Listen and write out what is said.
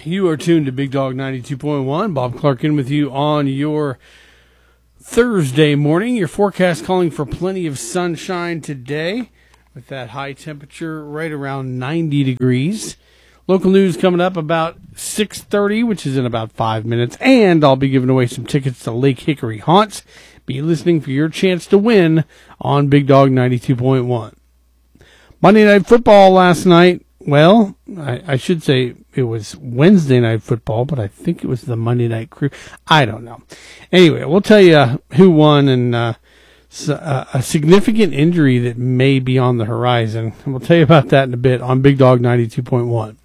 You are tuned to Big Dog 92.1. Bob Clark in with you on your Thursday morning. Your forecast calling for plenty of sunshine today with that high temperature right around 90 degrees. Local news coming up about 6:30, which is in about 5 minutes. And I'll be giving away some tickets to Lake Hickory Haunts. Be listening for your chance to win on Big Dog 92.1. Monday Night Football last night. Well, I should say it was Wednesday Night Football, but I think it was the Monday Night Crew. I don't know. Anyway, we'll tell you who won and a significant injury that may be on the horizon. And we'll tell you about that in a bit on Big Dog 92.1.